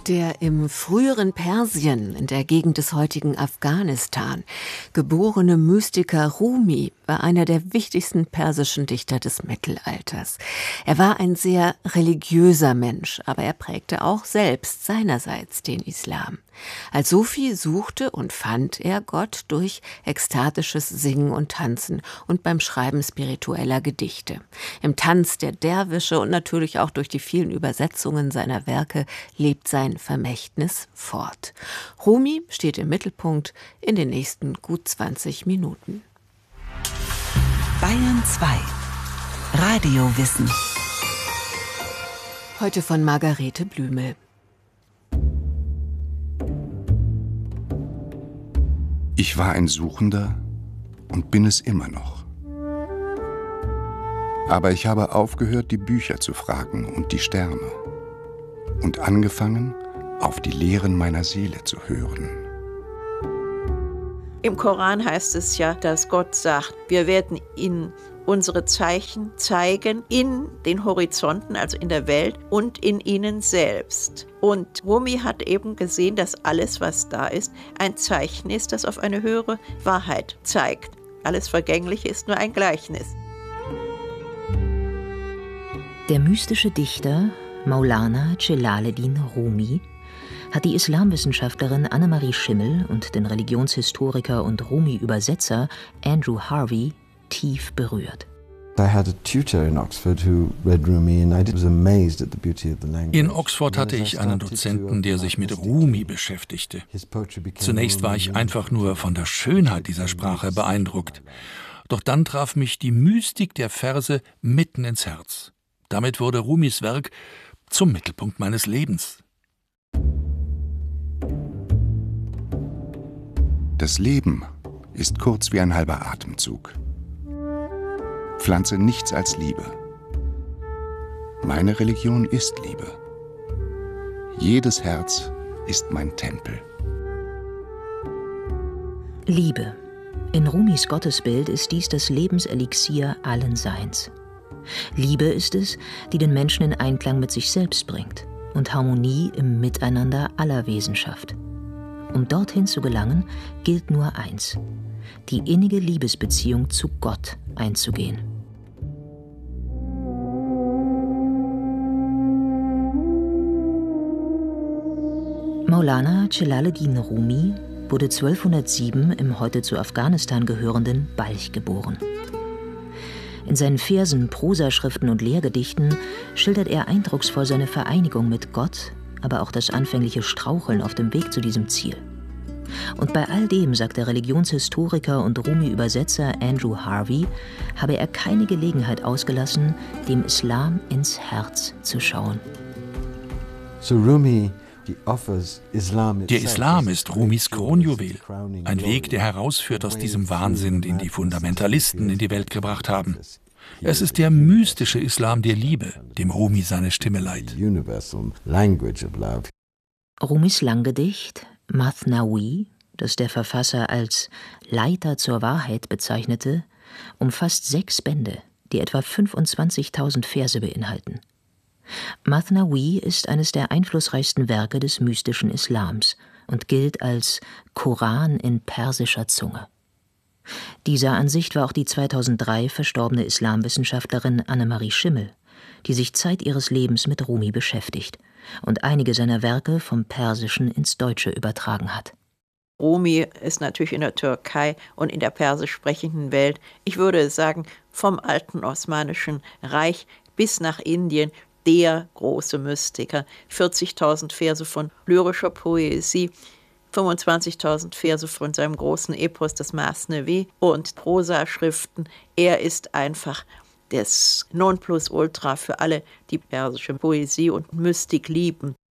Der im früheren Persien, in der Gegend des heutigen Afghanistan, geborene Mystiker Rumi war einer der wichtigsten persischen Dichter des Mittelalters. Er war ein sehr religiöser Mensch, aber er prägte auch selbst seinerseits den Islam. Als Sufi suchte und fand er Gott durch ekstatisches Singen und Tanzen und beim Schreiben spiritueller Gedichte. Im Tanz der Derwische und natürlich auch durch die vielen Übersetzungen seiner Werke lebt sein Vermächtnis fort. Rumi steht im Mittelpunkt in den nächsten gut 20 Minuten. Bayern 2 Radiowissen. Heute von Margarete Blümel. Ich war ein Suchender und bin es immer noch. Aber ich habe aufgehört, die Bücher zu fragen und die Sterne und angefangen, auf die Lehren meiner Seele zu hören. Im Koran heißt es ja, dass Gott sagt, wir werden Ihnen unsere Zeichen zeigen in den Horizonten, also in der Welt und in Ihnen selbst. Und Rumi hat eben gesehen, dass alles, was da ist, ein Zeichen ist, das auf eine höhere Wahrheit zeigt. Alles Vergängliche ist nur ein Gleichnis. Der mystische Dichter Maulana Celaleddin Rumi hat die Islamwissenschaftlerin Annemarie Schimmel und den Religionshistoriker und Rumi-Übersetzer Andrew Harvey tief berührt. In Oxford hatte ich einen Dozenten, der sich mit Rumi beschäftigte. Zunächst war ich einfach nur von der Schönheit dieser Sprache beeindruckt. Doch dann traf mich die Mystik der Verse mitten ins Herz. Damit wurde Rumis Werk zum Mittelpunkt meines Lebens. Das Leben ist kurz wie ein halber Atemzug. Pflanze nichts als Liebe. Meine Religion ist Liebe. Jedes Herz ist mein Tempel. Liebe. In Rumis Gottesbild ist dies das Lebenselixier allen Seins. Liebe ist es, die den Menschen in Einklang mit sich selbst bringt und Harmonie im Miteinander aller Wesen schafft. Um dorthin zu gelangen, gilt nur eins: die innige Liebesbeziehung zu Gott einzugehen. Maulana Celaleddin Rumi wurde 1207 im heute zu Afghanistan gehörenden Balch geboren. In seinen Versen, Prosaschriften und Lehrgedichten schildert er eindrucksvoll seine Vereinigung mit Gott, aber auch das anfängliche Straucheln auf dem Weg zu diesem Ziel. Und bei all dem, sagt der Religionshistoriker und Rumi-Übersetzer Andrew Harvey, habe er keine Gelegenheit ausgelassen, dem Islam ins Herz zu schauen. Der Islam ist Rumis Kronjuwel, ein Weg, der herausführt aus diesem Wahnsinn, den die Fundamentalisten in die Welt gebracht haben. Es ist der mystische Islam der Liebe, dem Rumi seine Stimme leiht. Rumis Langgedicht Mathnawi, das der Verfasser als Leiter zur Wahrheit bezeichnete, umfasst 6 Bände, die etwa 25.000 Verse beinhalten. Mathnawi ist eines der einflussreichsten Werke des mystischen Islams und gilt als Koran in persischer Zunge. Dieser Ansicht war auch die 2003 verstorbene Islamwissenschaftlerin Annemarie Schimmel, die sich Zeit ihres Lebens mit Rumi beschäftigt und einige seiner Werke vom Persischen ins Deutsche übertragen hat. Rumi ist natürlich in der Türkei und in der persisch sprechenden Welt, ich würde sagen, vom alten Osmanischen Reich bis nach Indien, der große Mystiker. 40.000 Verse von lyrischer Poesie, 25.000 Verse von seinem großen Epos, das Masnevi, und Prosaschriften. Er ist einfach das Nonplusultra für alle, die persische Poesie und Mystik lieben.